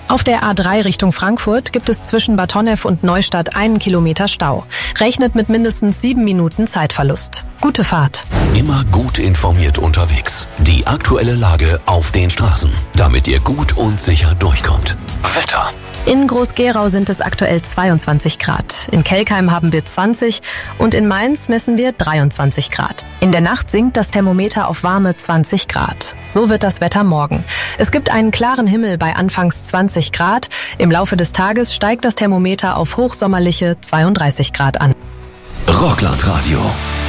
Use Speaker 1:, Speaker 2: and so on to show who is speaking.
Speaker 1: Auf der A3 Richtung Frankfurt gibt es zwischen Bad Honnef und Neustadt 1 Kilometer Stau. Rechnet mit mindestens 7 Minuten Zeitverlust. Gute Fahrt.
Speaker 2: Immer gut informiert unterwegs. Die aktuelle Lage auf den Straßen, damit ihr gut und sicher durchkommt. Wetter.
Speaker 1: In Groß-Gerau sind es aktuell 22 Grad. In Kelkheim haben wir 20 und in Mainz messen wir 23 Grad. In der Nacht sinkt das Thermometer auf warme 20 Grad. So wird das Wetter morgen. Es gibt einen klaren Himmel bei anfangs 20 Grad. Im Laufe des Tages steigt das Thermometer auf hochsommerliche 32 Grad an.
Speaker 2: Rockland Radio.